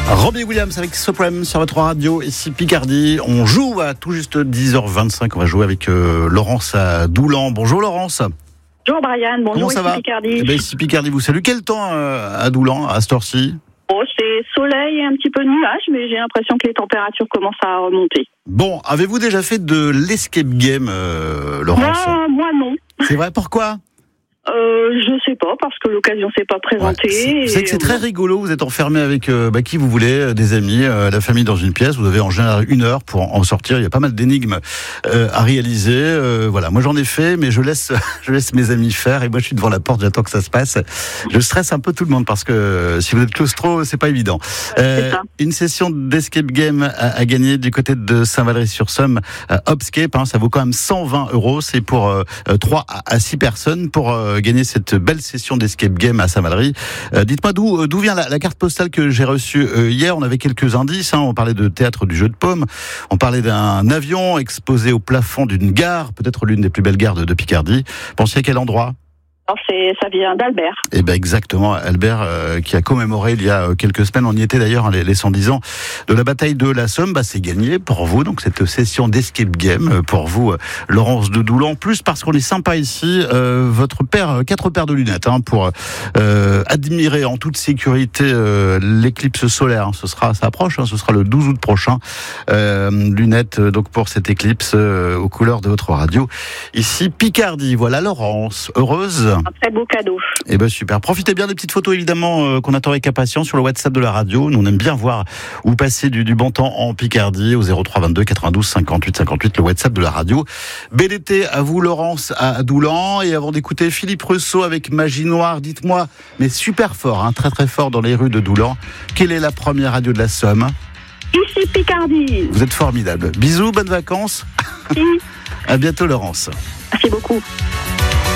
Robbie Williams avec Supreme sur votre radio, ici Picardie. On joue à tout juste 10h25. On va jouer avec Laurence à Doulan. Bonjour Laurence. Bonjour Brian, bonjour. Comment ça va? Picardie. Ici Picardie vous salue. Quel temps à Doulan à cette heure-ci? C'est soleil et un petit peu de nuages, mais j'ai l'impression que les températures commencent à remonter. Bon, avez-vous déjà fait de l'escape game, Laurence? Moi non. C'est vrai, pourquoi? Je sais pas, parce que l'occasion s'est pas présentée. Vous savez que c'est très rigolo, vous êtes enfermé avec qui vous voulez, des amis, la famille dans une pièce, vous avez en général 1 heure pour en sortir, il y a pas mal d'énigmes à réaliser, voilà, moi j'en ai fait, mais je laisse mes amis faire, et moi je suis devant la porte, j'attends que ça se passe. Je stresse un peu tout le monde, parce que si vous êtes claustro, c'est pas évident. Une session d'escape game à gagner du côté de Saint-Valery-sur-Somme, Hopscape, ça vaut quand même 120 €, c'est pour 3 à 6 personnes, pour gagner cette belle session d'escape game à Saint-Valery. Dites-moi d'où vient la carte postale que j'ai reçue hier. On avait quelques indices, on parlait de théâtre du jeu de paume, on parlait d'un avion exposé au plafond d'une gare, peut-être l'une des plus belles gares de Picardie. Pensez à quel endroit? Ça vient d'Albert. Eh ben exactement, Albert qui a commémoré il y a quelques semaines, on y était d'ailleurs, les 110 ans de la bataille de la Somme. C'est gagné pour vous, donc cette session d'escape game pour vous, Laurence de Doulan. Plus parce qu'on est sympa ici, votre père, 4 paires de lunettes pour admirer en toute sécurité l'éclipse solaire. Ça approche, ce sera le 12 août prochain. Lunettes donc pour cette éclipse aux couleurs de votre radio. Ici Picardie. Voilà Laurence, heureuse. Un très beau cadeau. Eh ben super. Profitez bien des petites photos évidemment qu'on attend avec impatience sur le WhatsApp de la radio. Nous on aime bien voir où passer du bon temps en Picardie au 03 22 92 58 58, le WhatsApp de la radio. Bel été à vous Laurence à Doulan. Et avant d'écouter Philippe Rousseau avec Magie Noire, dites-moi, mais super fort, très très fort dans les rues de Doulan, quelle est la première radio de la Somme? Ici Picardie. Vous êtes formidable. Bisous, bonnes vacances. Oui. À bientôt Laurence. Merci beaucoup.